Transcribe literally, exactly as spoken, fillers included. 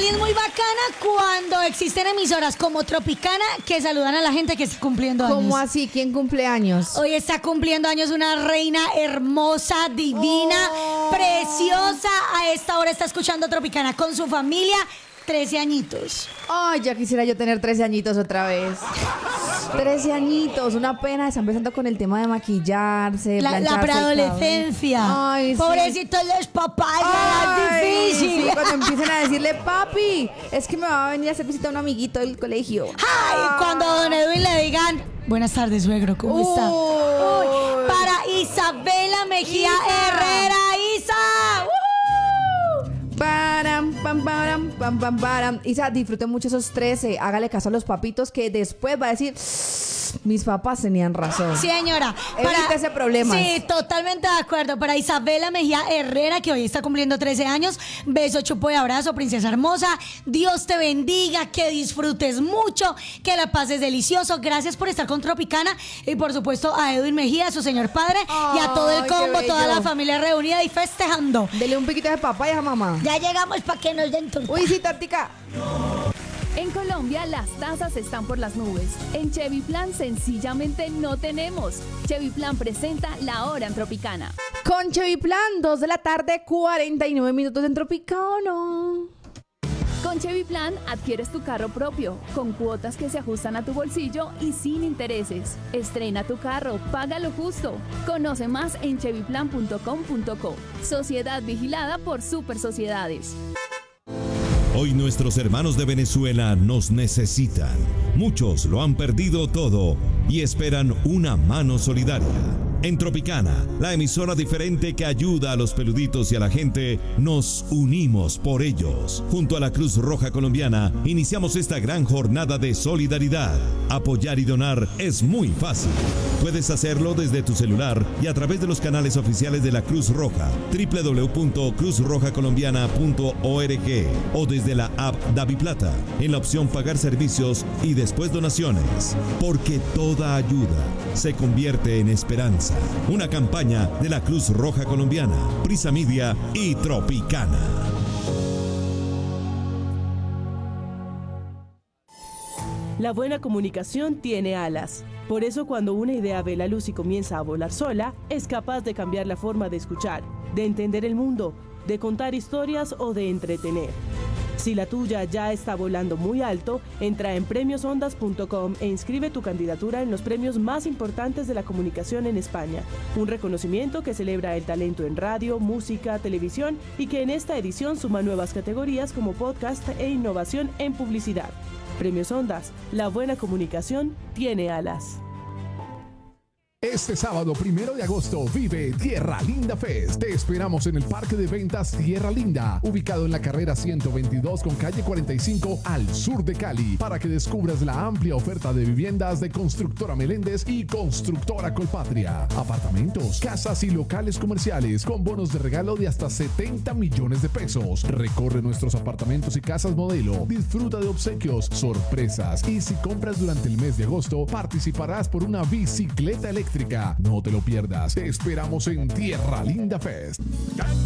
es muy bacana cuando existen emisoras como Tropicana que saludan a la gente que está cumpliendo años. ¿Cómo así? ¿Quién cumple años? Hoy está cumpliendo años una reina hermosa, divina, oh. preciosa. A esta hora está escuchando Tropicana con su familia. trece añitos. Ay, ya quisiera yo tener trece añitos otra vez. trece añitos, una pena. Está empezando con el tema de maquillarse, La, la preadolescencia. Ay, sí. Pobrecitos los papás, ya es difícil. Sí, cuando empiezan a decirle, papi, es que me va a venir a hacer visita un amiguito del colegio. Ay, Ay. Cuando a don Edwin le digan, buenas tardes, suegro, ¿cómo Uy. está? Uy, para Isabela Mejía Isa. Herrera, Isa. Param, pam, param, pam, pam, param. Isa, disfrute mucho esos trece. Hágale caso a los papitos que después va a decir, mis papás tenían razón. Sí, señora. Evite ese problema. Sí, totalmente de acuerdo. Para Isabela Mejía Herrera, que hoy está cumpliendo trece años, beso, chupo y abrazo, princesa hermosa. Dios te bendiga, que disfrutes mucho, que la pases delicioso. Gracias por estar con Tropicana y por supuesto a Edwin Mejía, a su señor padre, ay, y a todo el combo, toda la familia reunida y festejando. Dele un piquito de papaya a mamá. Ya llegamos para que nos den torta. Uy, sí, tartica. En Colombia las tasas están por las nubes. En Chevy Plan sencillamente no tenemos. Chevy Plan presenta La Hora en Tropicana. Con Chevy Plan, dos de la tarde, cuarenta y nueve minutos en Tropicana. Con Chevy Plan adquieres tu carro propio, con cuotas que se ajustan a tu bolsillo y sin intereses. Estrena tu carro, paga lo justo. Conoce más en chevy plan punto com punto co. Sociedad vigilada por Super Sociedades. Hoy nuestros hermanos de Venezuela nos necesitan. Muchos lo han perdido todo y esperan una mano solidaria. En Tropicana, la emisora diferente que ayuda a los peluditos y a la gente, nos unimos por ellos. Junto a la Cruz Roja Colombiana, iniciamos esta gran jornada de solidaridad. Apoyar y donar es muy fácil. Puedes hacerlo desde tu celular y a través de los canales oficiales de la Cruz Roja, doble u doble u doble u punto cruz roja colombiana punto org, o desde la app DaviPlata, en la opción Pagar Servicios y después Donaciones. Porque toda ayuda se convierte en esperanza. Una campaña de la Cruz Roja Colombiana, Prisa Media y Tropicana. La buena comunicación tiene alas. Por eso cuando una idea ve la luz y comienza a volar sola, es capaz de cambiar la forma de escuchar, de entender el mundo, de contar historias o de entretener. Si la tuya ya está volando muy alto, entra en premios ondas punto com e inscribe tu candidatura en los premios más importantes de la comunicación en España. Un reconocimiento que celebra el talento en radio, música, televisión y que en esta edición suma nuevas categorías como podcast e innovación en publicidad. Premios Ondas, la buena comunicación tiene alas. Este sábado primero de agosto vive Tierra Linda Fest. Te esperamos en el Parque de Ventas Tierra Linda, ubicado en la carrera ciento veintidós con calle cuarenta y cinco al sur de Cali, para que descubras la amplia oferta de viviendas de Constructora Meléndez y Constructora Colpatria. Apartamentos, casas y locales comerciales con bonos de regalo de hasta setenta millones de pesos. Recorre nuestros apartamentos y casas modelo. Disfruta de obsequios, sorpresas y si compras durante el mes de agosto, participarás por una bicicleta eléctrica. No te lo pierdas. Te esperamos en Tierra Linda Fest.